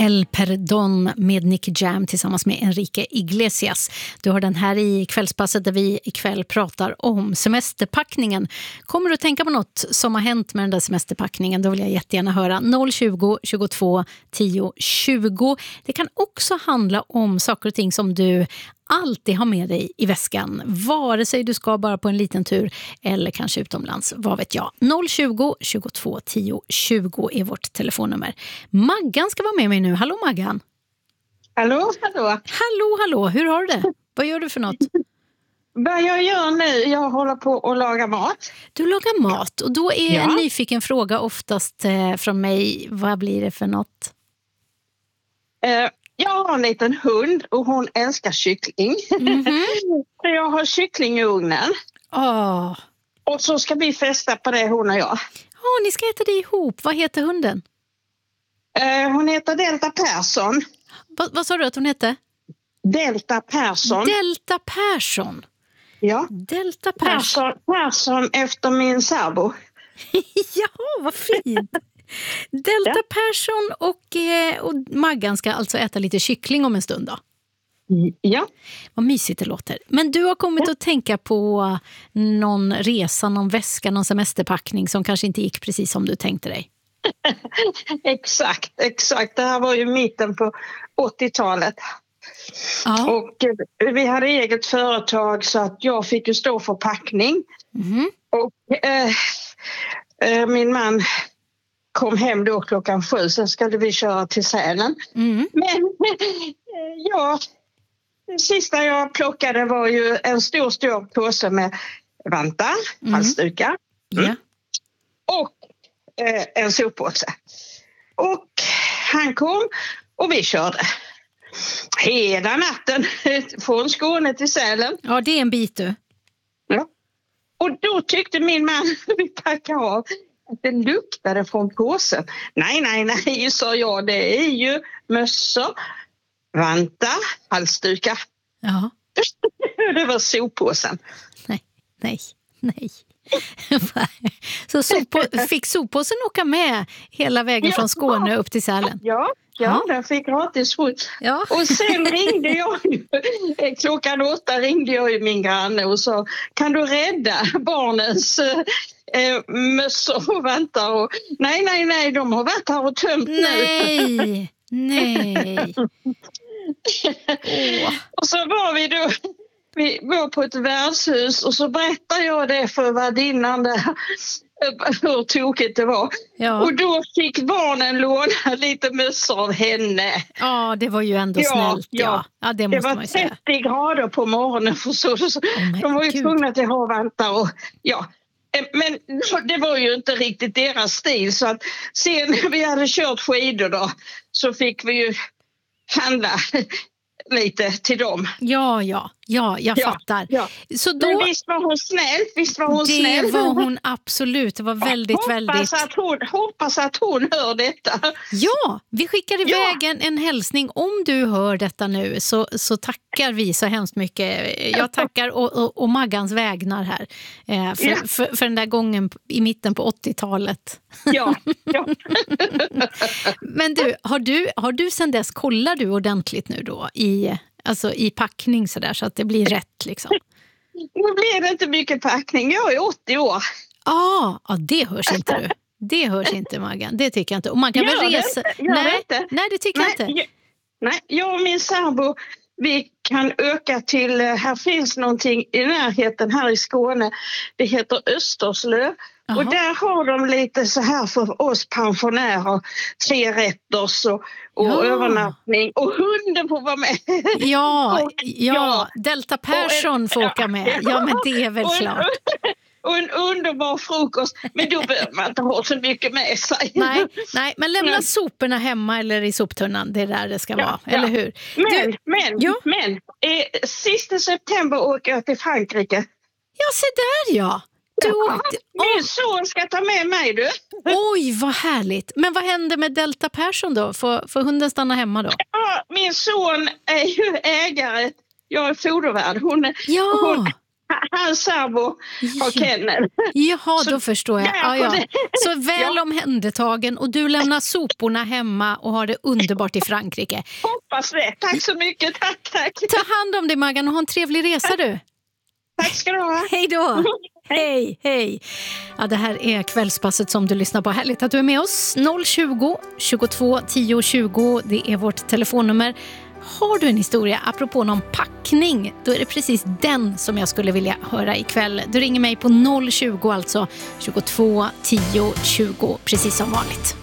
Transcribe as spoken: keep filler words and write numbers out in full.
El Perdón med Nicky Jam tillsammans med Enrique Iglesias. Du har den här i kvällspasset där vi ikväll pratar om semesterpackningen. Kommer du att tänka på något som har hänt med den där semesterpackningen? Då vill jag jättegärna höra. noll tjugo, tjugotvå, tio, tjugo. Det kan också handla om saker och ting som du alltid ha med dig i väskan, vare sig du ska bara på en liten tur eller kanske utomlands, vad vet jag. noll tjugo, tjugotvå, tio, tjugo är vårt telefonnummer. Maggan ska vara med mig nu. Hallå Maggan. Hallå, hallå. Hallå, hallå. Hur har du det? Vad gör du för något? Vad jag gör nu, jag håller på att laga mat. Du lagar mat och då är ja. en nyfiken fråga oftast eh, från mig, vad blir det för något? Eh, Jag har en liten hund och hon älskar kyckling. Mm-hmm. Så jag har kyckling i ugnen. Oh. Och så ska vi festa på det, hon och jag. Ja, oh, ni ska äta det ihop. Vad heter hunden? Uh, hon heter Delta Persson. Va, vad sa du att hon hette? Delta Persson. Delta Persson? Ja. Delta Persson. Persson, Persson efter min särbo. Ja, vad fint. Delta ja. Persson och, eh, och Maggan ska alltså äta lite kyckling om en stund då? Ja. Vad mysigt det låter. Men du har kommit ja. att tänka på någon resa, någon väska, någon semesterpackning som kanske inte gick precis som du tänkte dig? Exakt, exakt. Det här var ju mitten på åttiotalet. Ja. Och eh, vi hade eget företag så att jag fick ju stå för packning. Mm. Och eh, eh, min man kom hem då klockan sju, sen skulle vi köra till Sälen. Mm. Men ja, det sista jag plockade var ju en stor, stor påse med vantar, mm. halsdukar mm. yeah. och eh, en soppåse. Och han kom och vi körde hela natten från Skåne till Sälen. Ja, det är en bit du. Ja. Och då tyckte min man vi packade av att det luktade från påsen. Nej, nej, nej, sa jag. Det är ju mössor, vantar, halsdukar. Ja. Det var soppåsen. Nej, nej, nej. Så soppå, fick soppåsen åka med hela vägen ja. från Skåne upp till Sälen? Ja, ja, ja. Den fick gratis fot. Ja. Och sen ringde jag klockan åtta ringde jag ju min granne och sa, kan du rädda barnens eh, mössor och vantar? Och, nej, nej, nej, de har varit här och tömt nej, nu. Nej, nej. Oh. Och så var vi då vi var på ett värdshus och så berättade jag det för värdinnan där, hur tokigt det var. Ja. Och då fick barnen låna lite mössor av henne. Ja, det var ju ändå ja, snällt. Ja. Ja. Ja, det, måste det var man ju säga. trettio grader på morgonen. För så, så, oh, de var ju Gud. tvungna till att ha vantar. Och, ja. Men det var ju inte riktigt deras stil. Så att sen när vi hade kört skidor då, så fick vi ju handla lite till dem. Ja, ja, ja, jag ja, fattar. Ja. Så då, men visst var hon snäll, visst var hon det snäll. Det var hon absolut, det var väldigt, hoppas väldigt... Att hon, hoppas att hon hör detta. Ja, vi skickar iväg ja. en, en hälsning. Om du hör detta nu så, så tackar vi så hemskt mycket. Jag tackar och, och, och Maggans vägnar här. Eh, för, ja. för, för den där gången i mitten på åttiotalet. Ja, ja. Men du, har du, har du sedan dess, kollar du ordentligt nu då i, alltså i packning så där så att det blir rätt liksom? Nu blir det inte mycket packning, jag är åttio år. Ah, ja, det hörs inte du. Det hörs inte, Maggan. Det tycker jag inte. Och man kan gör väl resa... Det inte. Nej, inte. nej, det tycker nej, jag inte. Jag, nej, jag och min sambo, vi kan öka till... Här finns någonting i närheten här i Skåne. Det heter Österslöv. Aha. Och där har de lite så här för oss pensionärer. Tre rätters och, och ja. övernattning. Och hunden får vara med. Ja, och, ja. ja. Delta Persson en, får åka med. Ja, men det är väl och klart. En, och en underbar frukost. Men då behöver man inte ha så mycket med sig. Nej, nej men lämna mm. soporna hemma eller i soptunnan. Det är där det ska ja, vara, ja. eller hur? Men, du, men, ja. men eh, sista september åker jag till Frankrike. Ja, se där ja. Du åkte... Min son ska ta med mig, du. Oj, vad härligt. Men vad händer med Delta Persson då? Får, får hunden stanna hemma då? Ja, min son är ju ägare. Jag är fodervärd. Hon, ja. hon, hans sambo har kennel. Jaha, då förstår jag. Ja, ja. Så väl Ja. omhändertagen och du lämnar soporna hemma och har det underbart i Frankrike. Hoppas det. Tack så mycket. Tack, tack. Ta hand om dig, Maggan, och ha en trevlig resa du. Tack ska du ha. Hej då! Hej, hej! Ja, det här är Kvällspasset som du lyssnar på. Härligt att du är med oss. noll tjugo, tjugotvå, tio, tjugo, det är vårt telefonnummer. Har du en historia apropå någon packning, då är det precis den som jag skulle vilja höra ikväll. Du ringer mig på noll tjugo, alltså tjugotvå, tio, tjugo, precis som vanligt.